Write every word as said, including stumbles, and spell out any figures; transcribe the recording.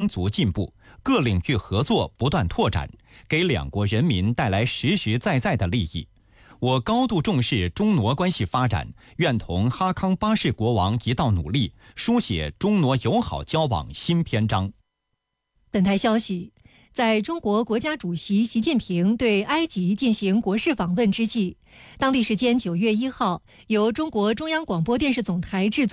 足进步，各领域合作不断拓展，给两国人民带来实实在在的利益。我高度重视中挪关系发展，愿同哈康巴世国王一道努力，书写中挪友好交往新篇章。 本台消息，在中国国家主席习近平对埃及进行国事访问之际，当地时间九月一号，由中国中央广播电视总台制作